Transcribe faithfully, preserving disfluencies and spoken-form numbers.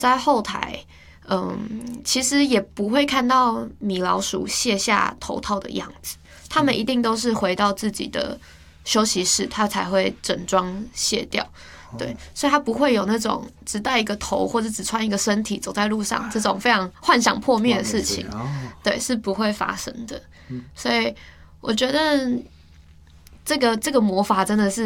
在后台，嗯，其实也不会看到米老鼠卸下头套的样子，他们一定都是回到自己的休息室，他才会整装卸掉。对，所以他不会有那种只戴一个头或者只穿一个身体走在路上这种非常幻想破灭的事情，对，是不会发生的。所以我觉得这个这个魔法真的是